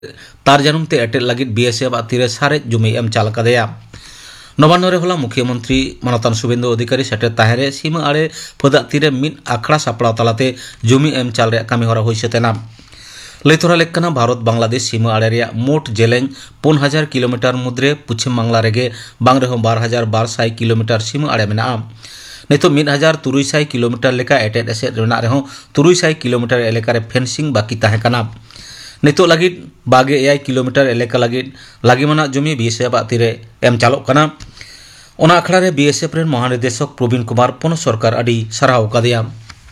तार जानुमते एटेल लगित बीएसएफ तीरे सारे जुमी एम चाल कदेया। नवान्न रे होला मुख्यमंत्री मानतान शुभेंदु अधिकारी सेटेर ताहेरे सीमा आड़े फदा तीरे मिद आखड़ा सापड़ा तलाते जुमी एम चाल रे कामी हरा हुई सेतेना। लैथोरा लेकना भारत बांग्लादेश सीमा आड़े रे मोट जेलें 5000 किलोमीटर मुद्रे पश्चिम बांग्ला रेगे बांग रेहो 12,200 किलोमीटर सीमा आड़े मेना। नितो 1,300 किलोमीटर लेका एटेड एसेड रेना रेहो 300 किलोमीटर एलेका रे फेंसिंग बाकी ताहे कना। नितो लगित 22 किलोमीटर एलेका लगी मना जुमी बीएसएफ तीरे एम चालोग कना। ओना अखड़ा रे बीएसएफ रेन महानिदेशक प्रवीण कुमार पोनो सरकार अडी सराहाव कादेया।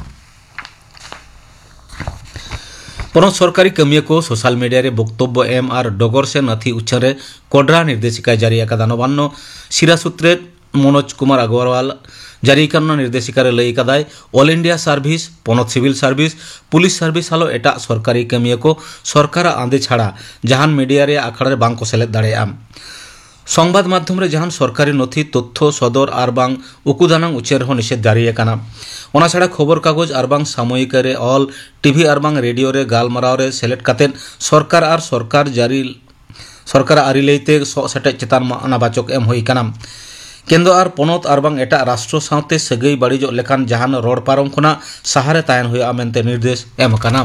पोनो सरकारी कमिया को सोशल मीडिया रे बक्तव्य एम और डगर से नथी उच्चार रे कोड्रा निर्देशिका जारी आकादा। नवान्न सिरा सूत्रे मनोज कुमार अग्रवाल जारी करना निर्देशिका रे लई कदाय all India service पनत civil service police service हालो एटा सरकारी कमिया को सरकार आंदे छाड़ा जहान मीडिया रे आखड़ा रे बांग को सेलेद दाड़ेया। संबाद माध्यम रे जहान सरकारी नथी तथ्य सदर और बांग उकुदानांग उच्चेर हो निषेध जारी आकाना। ओना छाड़ा खबर कागज और बांग सामयिक रे ऑल टीवी और बांग रेडियो रे गालमाराव रे सेलेद कातेन सरकार और सरकार आरी लईते सेटे चेतान मानाबाचक एम होई काना। केंद्र और पनत और बांग एटा राष्ट्र साथे सगई बाड़ीजो लेखान जहान रोड पारम खुना सहारे तायन हुआ मेनते निर्देश एम काना।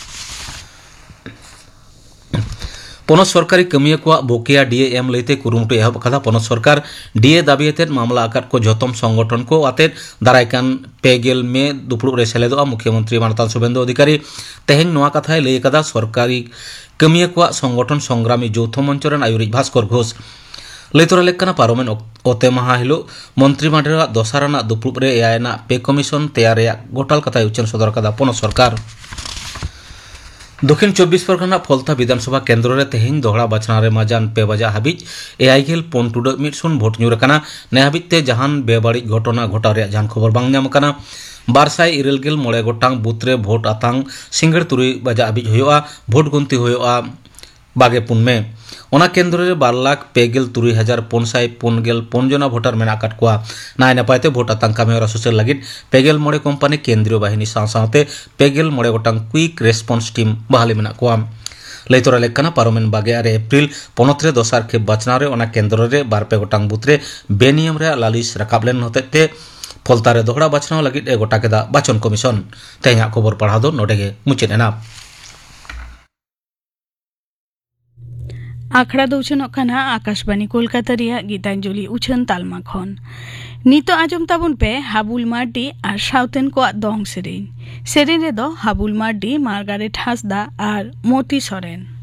पनत सरकारी कमिया को बकिया डीए एम लईते कुरुमुटु एहब कदा। पनत सरकार डीए दाबी आतेद मामला आकाद को जतम संगठन को आतेद दारायकान 2 में दुपुड़ुब रे सेलेदोआ। मुख्यमंत्री मानतान शुभेंदु अधिकारी तेहेन नोआ कथाय लई कदा। सरकारी कमिया को संगठन संग्रामी यौथ मंच रेन आयुरिज भास्कर घोष लैथोरा लेकना पारोमेन ओते माहा हिलो मंत्री मांडरा दोसाराना दुपुड़ुब रे एयायना पे कमिशन तैयार गोटाल कथाय उच्चन सदर कदा पनत सरकार। दक्षिण 24 परगना फलता विधानसभा केंद्र रे तेहेन दोहड़ा बाछना रे माजान 2 बजा हाबिज 89 पन टुडा मिटसुन भोट ᱧᱩᱨ ᱟᱠᱟᱱᱟ। ने हाबिज ते जहान बेबाड़िज घटना घटाव रे जहान खबर बांग ᱧᱟᱢ ᱟᱠᱟᱱᱟ। 296 गोटांग बूथ रे भोट आतांग सिंगड़ 3 बजा हाबिज हुआ भोट गुनती हुआ 24 में। ओना केंद्र रे 2,63,555 जना भोटार मेना काट कोआ। नाय नपायते भोट आतांग कामेरा सुसेल लगित 25 कंपनी केंद्रीय बाहिनी साथे 25 गोटांग क्विक रेस्पन्स टीम बहाली मेना कोआ। लैथोरा लेकना पारोमेन 22 एप्रिल पनत रे दोसार खेप बाचना रे ओना केंद्र रे 2 गोटांग बूथ रे बेनियम रे लालिस राकाब लेन होतेते फलता रे दोहड़ा बाचना लगित ए गोटा केदा बाचन कमिशन। तेहा खबर पढ़ा दो नोडेगे मुचेद एना। आखड़ा दो उछन खाना आकाशवाणी कोलकाता रिया गीतांजलि उछन तालमा खन नितो आजम ताबुन पे हाबुल मार्डी और साउथेन को दंग सेरेन रे दो हाबुल मार्डी मार्गारेट हासदा और मोती सोरेन।